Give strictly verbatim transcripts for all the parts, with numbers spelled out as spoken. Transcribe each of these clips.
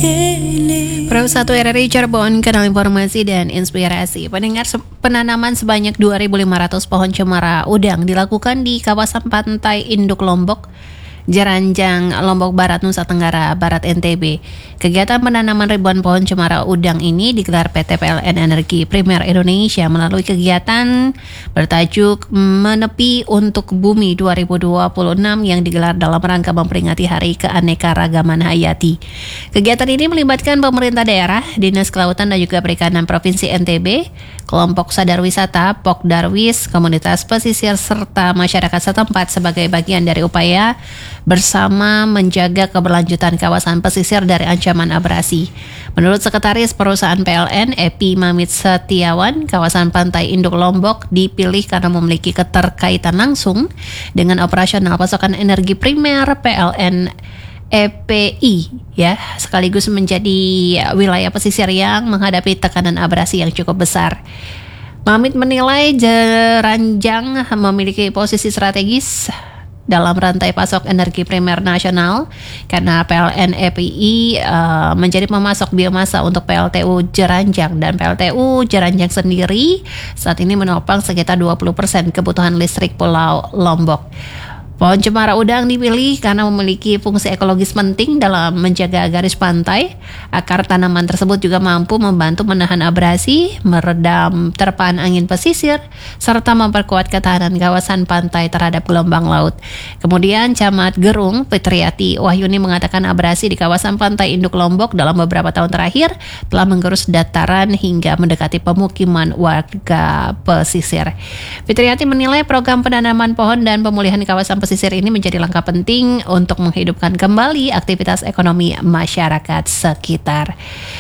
Pro satu R R I Cirebon, kanal informasi dan inspirasi. Pendengar, se- penanaman sebanyak dua ribu lima ratus pohon cemara udang dilakukan di kawasan pantai Induk Lombok, Jeranjang, Lombok Barat, Nusa Tenggara Barat, N T B. Kegiatan penanaman ribuan pohon cemara udang ini digelar P T P L N Energi Primer Indonesia melalui kegiatan bertajuk Menepi untuk Bumi dua ribu dua puluh enam yang digelar dalam rangka memperingati Hari Keanekaragaman Hayati. Kegiatan ini melibatkan pemerintah daerah, Dinas Kelautan dan juga Perikanan Provinsi N T B, kelompok sadar wisata, Pokdarwis, komunitas pesisir, serta masyarakat setempat sebagai bagian dari upaya bersama menjaga keberlanjutan kawasan pesisir dari ancaman abrasi. Menurut Sekretaris Perusahaan P L N, Epi Mamit Setiawan, kawasan pantai Induk Lombok dipilih karena memiliki keterkaitan langsung dengan operasional pasokan energi primer P L N E P I, ya, sekaligus menjadi wilayah pesisir yang menghadapi tekanan abrasi yang cukup besar. Mamit menilai Jeranjang memiliki posisi strategis dalam rantai pasok energi primer nasional karena P L N E P I uh, menjadi pemasok biomasa untuk P L T U Jeranjang, dan P L T U Jeranjang sendiri saat ini menopang sekitar dua puluh persen kebutuhan listrik Pulau Lombok. Pohon cemara udang dipilih karena memiliki fungsi ekologis penting dalam menjaga garis pantai. Akar tanaman tersebut juga mampu membantu menahan abrasi, meredam terpaan angin pesisir, serta memperkuat ketahanan kawasan pantai terhadap gelombang laut. Kemudian Camat Gerung Fitriati Wahyuni mengatakan abrasi di kawasan pantai Induk Lombok dalam beberapa tahun terakhir telah menggerus dataran hingga mendekati pemukiman warga pesisir. Fitriati menilai program penanaman pohon dan pemulihan kawasan pesisir ini menjadi langkah penting untuk menghidupkan kembali aktivitas ekonomi masyarakat sekitar.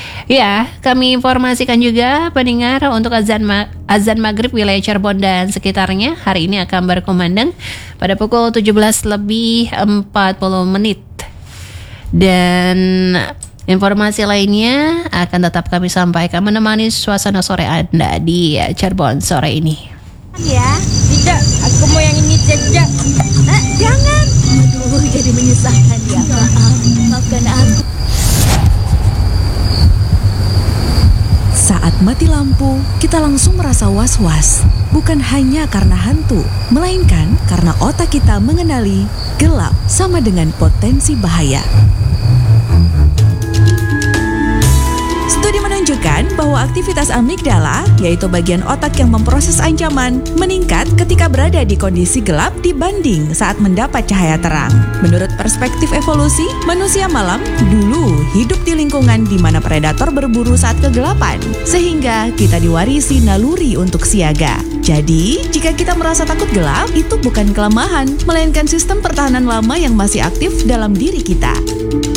Ya, kami informasikan juga pendengar untuk azan ma- azan maghrib wilayah Cirebon dan sekitarnya hari ini akan berkumandang pada pukul tujuh belas lebih empat puluh menit. Dan informasi lainnya akan tetap kami sampaikan menemani suasana sore Anda di Cirebon sore ini. Ya, tidak, aku mau yang ini saja. Nah, jangan. Aduh, jadi menyusahkan ya. Maaf, maafkan aku. Saat mati lampu, kita langsung merasa was-was. Bukan hanya karena hantu, melainkan karena otak kita mengenali gelap sama dengan potensi bahaya. Studi menunjukkan bahwa aktivitas amigdala, yaitu bagian otak yang memproses ancaman, meningkat ketika berada di kondisi gelap dibanding saat mendapat cahaya terang. Menurut perspektif evolusi, manusia malam dulu hidup di lingkungan di mana predator berburu saat kegelapan, sehingga kita diwarisi naluri untuk siaga. Jadi, jika kita merasa takut gelap, itu bukan kelemahan, melainkan sistem pertahanan lama yang masih aktif dalam diri kita.